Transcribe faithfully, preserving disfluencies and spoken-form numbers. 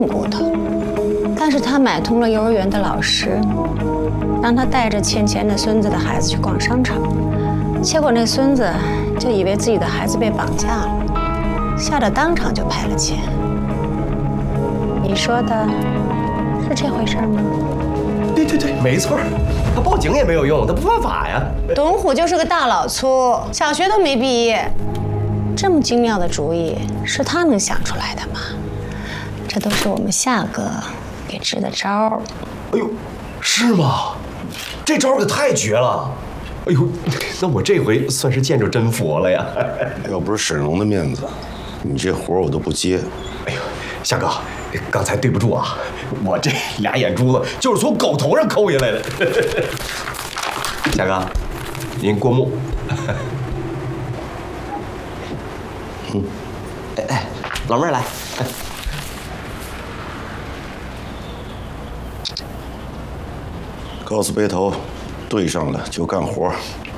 骨头，但是他买通了幼儿园的老师，让他带着欠钱的孙子的孩子去逛商场，结果那孙子就以为自己的孩子被绑架了，吓得当场就赔了钱。你说的是这回事吗？ 对对对，没错，他报警也没有用，他不犯法呀。 董虎就是个大老粗，小学都没毕业，这么精妙的主意是他能想出来的吗？这都是我们夏哥给支的招儿。 哎呦，是吗？这招可太绝了！哎呦，那我这回算是见着真佛了呀！ 要不是沈荣的面子，你这活我都不接。 哎呦，夏哥，刚才对不住啊，我这俩眼珠子就是从狗头上抠下来的。夏哥，您过目。嗯，哎哎，老妹儿来。 告诉背头，对上了就干活。